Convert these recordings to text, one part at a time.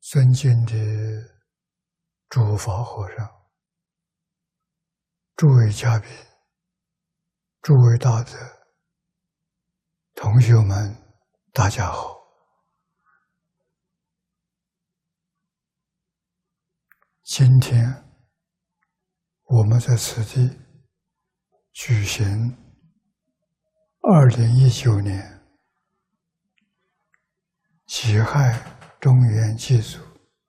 尊敬的诸法和尚、诸位嘉宾、诸位大德、同学们，大家好！今天我们在此地举行2019年己亥中元祭祖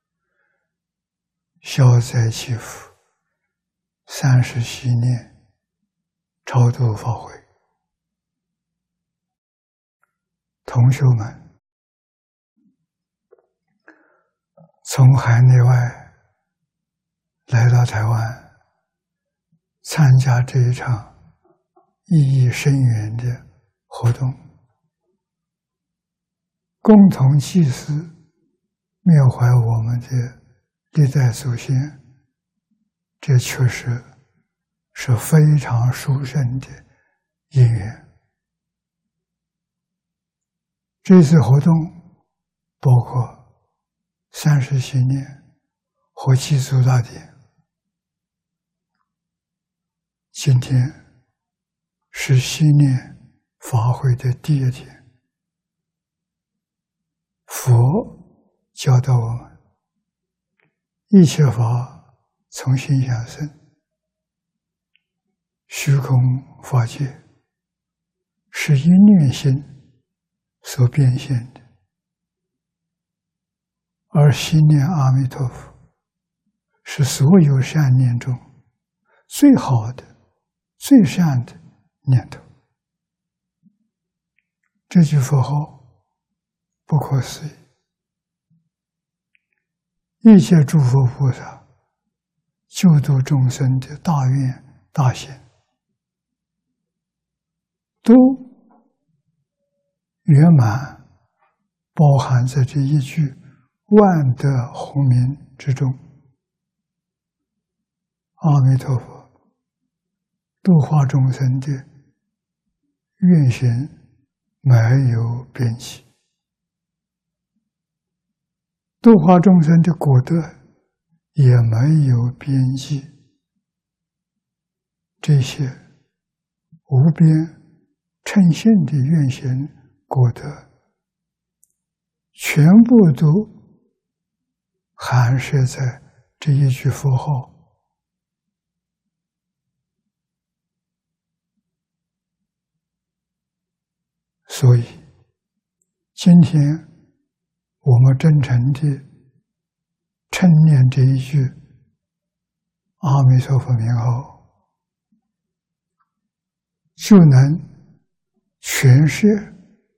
消灾祈福30周年超度法会。同学们从海内外来到台湾参加这一场意义深远的活动，共同祭祀缅怀我们的历代祖先，这确实是非常殊胜的因缘。这次活动包括30周年和祭祖大典。今天是新年法会的第一天，佛教导我们，一切法从心想生，虚空法界是一念心所变现的，而心念阿弥陀佛是所有善念中最好的、最善的念头。这句佛号不可思议，一切诸佛菩萨救度众生的大愿大行，都圆满包含在这一句万德洪名之中。阿弥陀佛度化众生的愿行没有边际，度化众生的果德也没有边际，这些无边称性的愿行果德全部都含摄在这一句佛号。所以今天我们真诚地称念这一句阿弥陀佛名号，就能诠释